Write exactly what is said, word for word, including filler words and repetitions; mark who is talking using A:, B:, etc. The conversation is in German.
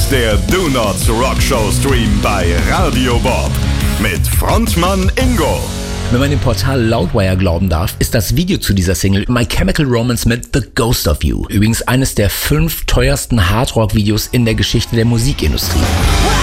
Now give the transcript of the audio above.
A: ist der Do Not Rock Show Stream bei Radio Bob mit Frontmann Ingo.
B: Wenn man dem Portal Loudwire glauben darf, ist das Video zu dieser Single My Chemical Romance mit The Ghost of You. Übrigens eines der fünf teuersten Hardrock-Videos in der Geschichte der Musikindustrie.